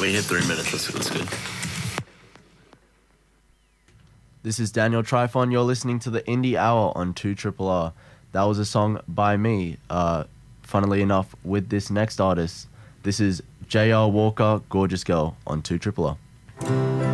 we hit 3 minutes. That's good. This is Daniel Trifon. You're listening to the Indie Hour on 2RRR. That was a song by me, funnily enough, with this next artist. This is J.R. Walker, Gorgeous Girl on 2RRR.